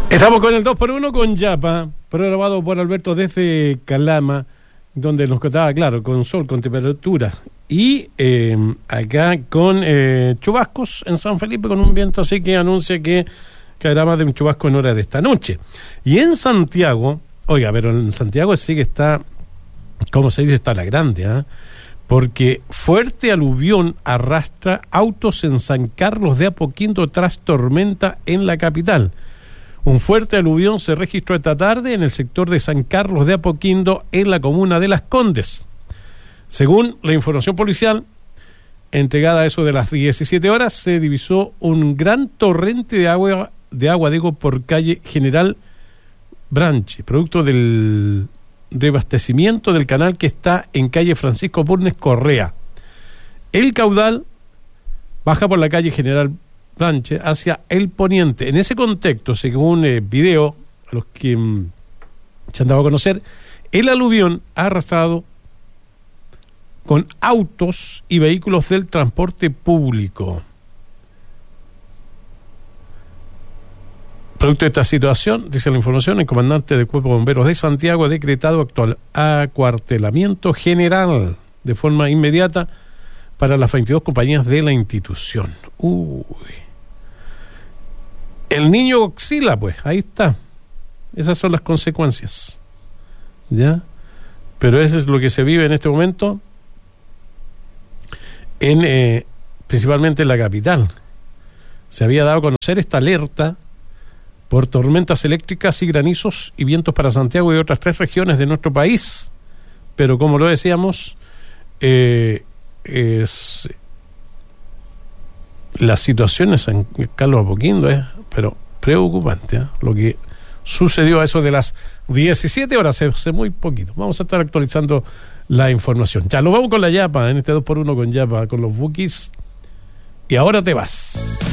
Estamos con el 2x1 con Yapa, programado por Alberto desde Calama, donde nos contaba, claro, con sol, con temperatura. Y acá con chubascos en San Felipe, con un viento así que anuncia que caerá más de un chubasco en hora de esta noche. Y en Santiago, oiga, pero en Santiago sí que está, como se dice, está la grande, ¿eh? Porque fuerte aluvión arrastra autos en San Carlos de Apoquindo tras tormenta en la capital. Un fuerte aluvión se registró esta tarde en el sector de San Carlos de Apoquindo, en la comuna de Las Condes. Según la información policial, entregada a eso de las 17 horas, se divisó un gran torrente de agua por calle General Branche, producto del reabastecimiento del canal que está en calle Francisco Burnes Correa. El caudal baja por la calle General Branche hacia el poniente. En ese contexto, según video a los que se han dado a conocer, el aluvión ha arrastrado con autos y vehículos del transporte público. Producto de esta situación, dice la información, el comandante del Cuerpo de Bomberos de Santiago ha decretado actual acuartelamiento general de forma inmediata para las 22 compañías de la institución. El niño oscila, pues, ahí está. Esas son las consecuencias. ¿Ya? Pero eso es lo que se vive en este momento principalmente en la capital. Se había dado a conocer esta alerta por tormentas eléctricas y granizos y vientos para Santiago y otras 3 regiones de nuestro país. Pero como lo decíamos, la situación en San Carlos de Apoquindo es pero preocupante, ¿eh? Lo que sucedió a eso de las 17 horas, hace muy poquito. Vamos a estar actualizando la información. Ya lo vamos con la Yapa, en este 2x1 con Yapa, con los Bukis. Y ahora te vas.